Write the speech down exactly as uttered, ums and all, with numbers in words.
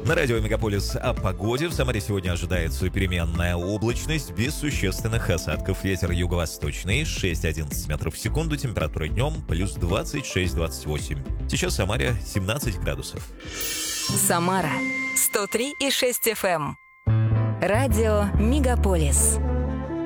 На радио «Мегаполис» о погоде. В Самаре сегодня ожидается переменная облачность без существенных осадков. Ветер юго-восточный шесть-одиннадцать метров в секунду. Температура днем плюс двадцать шесть - двадцать восемь. Сейчас в Самаре семнадцать градусов. Самара сто три и шесть эф эм. Радио «Мегаполис».